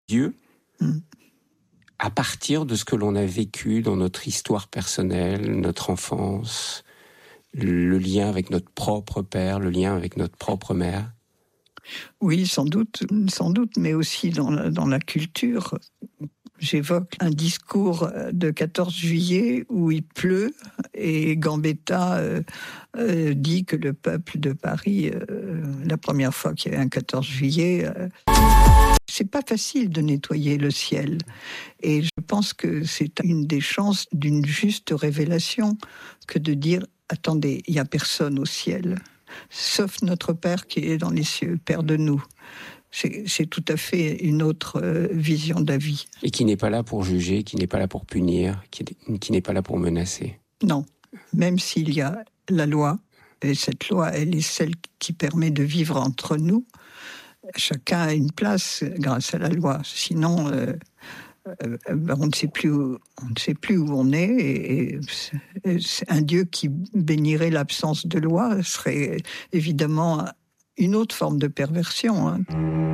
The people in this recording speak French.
Dieu Mm. à partir de ce que l'on a vécu dans notre histoire personnelle, notre enfance, le lien avec notre propre père, le lien avec notre propre mère. Oui, sans doute, mais aussi dans la culture. J'évoque un discours de 14 juillet où il pleut et Gambetta dit que le peuple de Paris, la première fois qu'il y avait un 14 juillet, c'est pas facile de nettoyer le ciel. Et je pense que c'est une des chances d'une juste révélation que de dire « Attendez, il n'y a personne au ciel, sauf notre Père qui est dans les cieux, Père de nous ». C'est tout à fait une autre vision de la vie. Et qui n'est pas là pour juger, qui n'est pas là pour punir, qui n'est pas là pour menacer. Non, même s'il y a la loi, et cette loi, elle est celle qui permet de vivre entre nous. Chacun a une place grâce à la loi. Sinon, on ne sait plus où on est. Et un Dieu qui bénirait l'absence de loi serait évidemment une autre forme de perversion.